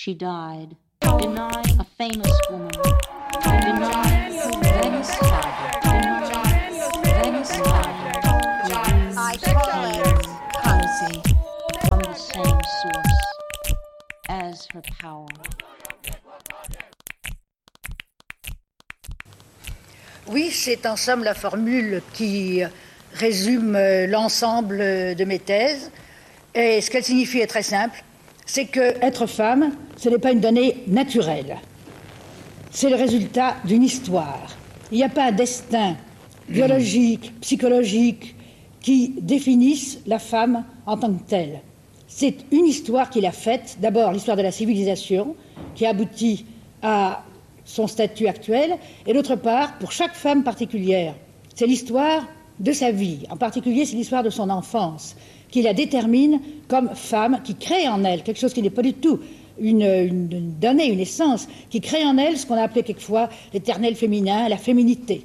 she died, denying a famous woman, denying Venice Paddock, Venice Paddock, I call it cozy from the same source as her power. Oui, c'est en somme la formule qui résume l'ensemble de mes thèses. Et ce qu'elle signifie est très simple, c'est que être femme, ce n'est pas une donnée naturelle. C'est le résultat d'une histoire. Il n'y a pas un destin biologique, psychologique, qui définisse la femme en tant que telle. C'est une histoire qu'il a faite, d'abord l'histoire de la civilisation, qui aboutit à son statut actuel, et d'autre part, pour chaque femme particulière, c'est l'histoire de sa vie, en particulier c'est l'histoire de son enfance, qui la détermine comme femme, qui crée en elle quelque chose qui n'est pas du tout une donnée, une essence, qui crée en elle ce qu'on a appelé quelquefois l'éternel féminin, la féminité.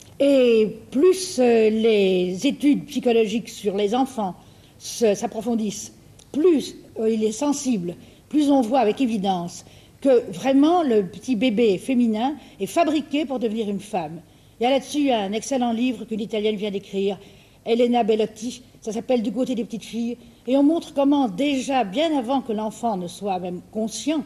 Et plus les études psychologiques sur les enfants s'approfondissent, plus il est sensible, plus on voit avec évidence que vraiment le petit bébé féminin est fabriqué pour devenir une femme. Il y a là-dessus un excellent livre qu'une Italienne vient d'écrire, Elena Bellotti, ça s'appelle Du côté des petites filles, et on montre comment déjà, bien avant que l'enfant ne soit même conscient,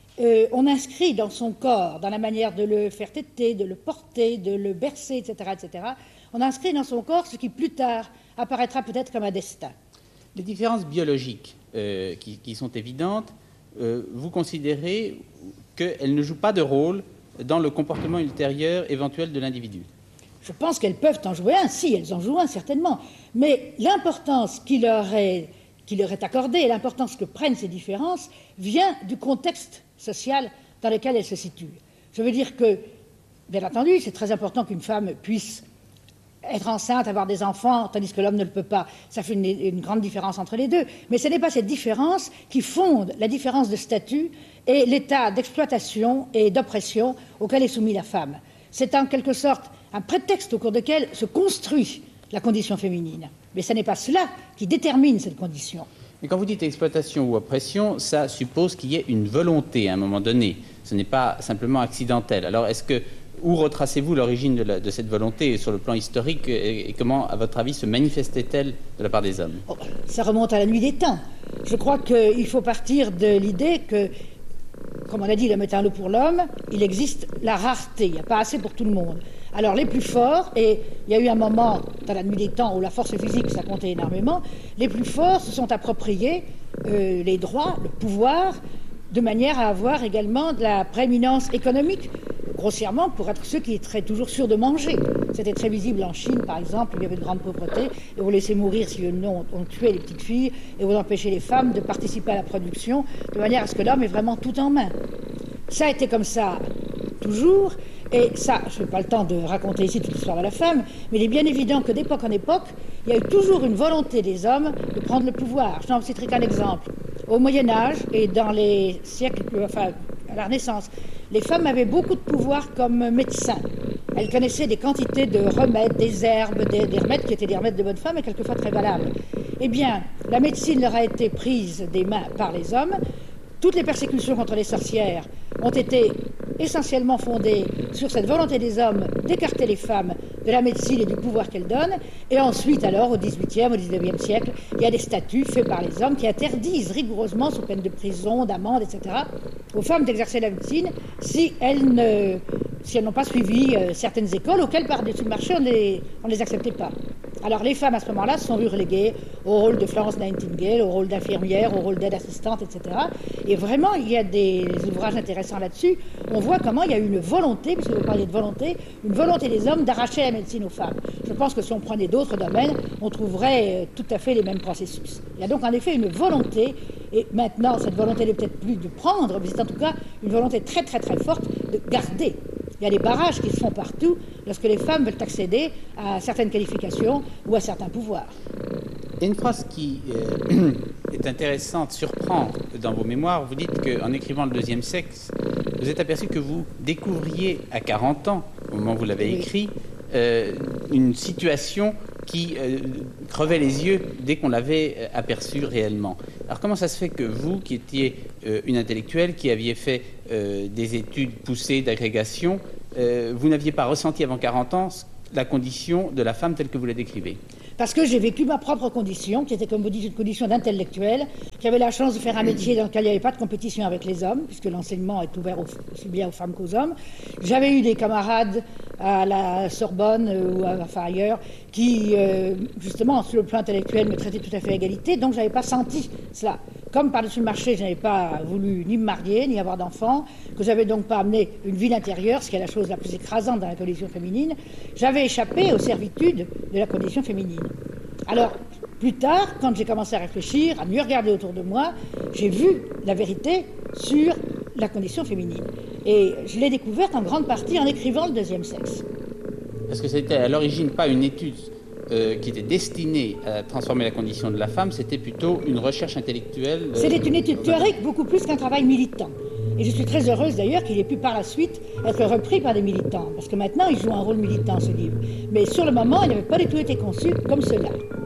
on inscrit dans son corps, dans la manière de le faire téter, de le porter, de le bercer, etc., on inscrit dans son corps ce qui plus tard apparaîtra peut-être comme un destin. Les différences biologiques qui sont évidentes, vous considérez qu'elles ne jouent pas de rôle dans le comportement ultérieur éventuel de l'individu? Je pense qu'elles peuvent en jouer un, si, elles en jouent un, certainement. Mais l'importance qui leur est accordée, l'importance que prennent ces différences, vient du contexte social dans lequel elles se situent. Je veux dire que, bien entendu, c'est très important qu'une femme puisse être enceinte, avoir des enfants, tandis que l'homme ne le peut pas. Ça fait une grande différence entre les deux. Mais ce n'est pas cette différence qui fonde la différence de statut et l'état d'exploitation et d'oppression auquel est soumise la femme. C'est en quelque sorte un prétexte au cours duquel se construit la condition féminine. Mais ce n'est pas cela qui détermine cette condition. Mais quand vous dites exploitation ou oppression, ça suppose qu'il y ait une volonté à un moment donné. Ce n'est pas simplement accidentel. Alors, où retracez-vous l'origine de cette volonté sur le plan historique et comment, à votre avis, se manifestait-elle de la part des hommes? Ça remonte à la nuit des temps. Je crois qu'il faut partir de l'idée que, comme on a dit, l'homme est un lot pour l'homme, il existe la rareté, il n'y a pas assez pour tout le monde. Alors les plus forts, et il y a eu un moment dans la nuit des temps où la force physique, ça comptait énormément, les plus forts se sont appropriés les droits, le pouvoir, de manière à avoir également de la prééminence économique, grossièrement pour être ceux qui étaient toujours sûrs de manger. C'était très visible en Chine, par exemple, où il y avait de grande pauvreté, et vous laissez mourir si on tuait les petites filles, et vous empêchez les femmes de participer à la production, de manière à ce que l'homme ait vraiment tout en main. Ça a été comme ça toujours, et ça, je n'ai pas le temps de raconter ici toute l'histoire de la femme, mais il est bien évident que d'époque en époque, il y a eu toujours une volonté des hommes de prendre le pouvoir. Je n'en citerai qu'un exemple. Au Moyen-Âge et dans les siècles, enfin, à la Renaissance, les femmes avaient beaucoup de pouvoir comme médecins. Elles connaissaient des quantités de remèdes, des herbes, des remèdes qui étaient des remèdes de bonne femme et quelquefois très valables. Eh bien, la médecine leur a été prise des mains par les hommes. Toutes les persécutions contre les sorcières ont été essentiellement fondées sur cette volonté des hommes d'écarter les femmes de la médecine et du pouvoir qu'elles donnent. Et ensuite, alors, au XVIIIe, au XIXe siècle, il y a des statuts faits par les hommes qui interdisent rigoureusement, sous peine de prison, d'amende, etc., aux femmes d'exercer la médecine si elles n'ont pas suivi certaines écoles auxquelles, par-dessus le marché, on ne les acceptait pas. Alors les femmes, à ce moment-là, sont reléguées au rôle de Florence Nightingale, au rôle d'infirmière, au rôle d'aide-assistante, etc. Et vraiment, il y a des ouvrages intéressants là-dessus. On voit comment il y a eu une volonté, puisque vous parliez de volonté, une volonté des hommes d'arracher la médecine aux femmes. Je pense que si on prenait d'autres domaines, on trouverait tout à fait les mêmes processus. Il y a donc en effet une volonté, et maintenant, cette volonté n'est peut-être plus de prendre, mais c'est en tout cas une volonté très très très forte de garder. Il y a des barrages qui se font partout lorsque les femmes veulent accéder à certaines qualifications ou à certains pouvoirs. Il y a une phrase qui est intéressante, surprend dans vos mémoires. Vous dites qu'en écrivant Le deuxième sexe, vous êtes aperçu que vous découvriez à 40 ans, au moment où vous l'avez écrit, une situation qui crevait les yeux dès qu'on l'avait aperçu réellement. Alors comment ça se fait que vous, qui étiez une intellectuelle, qui aviez fait des études poussées d'agrégation, vous n'aviez pas ressenti avant 40 ans la condition de la femme telle que vous la décrivez? Parce que j'ai vécu ma propre condition, qui était, comme vous dites, une condition d'intellectuel, qui avait la chance de faire un métier dans lequel il n'y avait pas de compétition avec les hommes, puisque l'enseignement est ouvert aussi bien aux femmes qu'aux hommes. J'avais eu des camarades à la Sorbonne ou ailleurs qui, justement, sur le plan intellectuel, me traitaient tout à fait à égalité, donc je n'avais pas senti cela. Comme par-dessus le marché, je n'avais pas voulu ni me marier, ni avoir d'enfants, que j'avais donc pas amené une vie d'intérieur, ce qui est la chose la plus écrasante dans la condition féminine, j'avais échappé aux servitudes de la condition féminine. Alors, plus tard, quand j'ai commencé à réfléchir, à mieux regarder autour de moi, j'ai vu la vérité sur la condition féminine. Et je l'ai découverte en grande partie en écrivant Le deuxième sexe. Parce que c'était à l'origine pas une étude qui était destinée à transformer la condition de la femme, c'était plutôt une recherche intellectuelle. C'était une étude théorique beaucoup plus qu'un travail militant. Et je suis très heureuse d'ailleurs qu'il ait pu par la suite être repris par des militants, parce que maintenant il joue un rôle militant ce livre. Mais sur le moment, il n'avait pas du tout été conçu comme cela.